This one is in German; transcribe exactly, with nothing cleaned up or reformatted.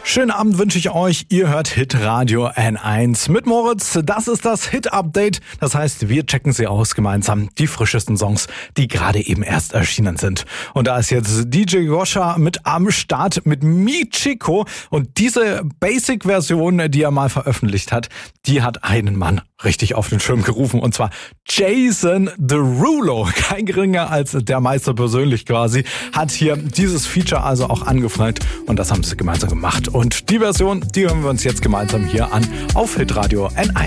Schönen Abend wünsche ich euch. Ihr hört Hitradio N eins mit Moritz. Das ist das Hit-Update. Das heißt, wir checken sie aus gemeinsam. Die frischesten Songs, die gerade eben erst erschienen sind. Und da ist jetzt D J Goscha mit am Start mit Michiko. Und diese Basic-Version, die er mal veröffentlicht hat, die hat einen Mann richtig auf den Schirm gerufen. Und zwar Jason Derulo. Kein geringer als der Meister persönlich quasi. Hat hier dieses Feature also auch angefragt. Und das haben sie gemeinsam gemacht. Und die Version, die hören wir uns jetzt gemeinsam hier an auf Hitradio N eins.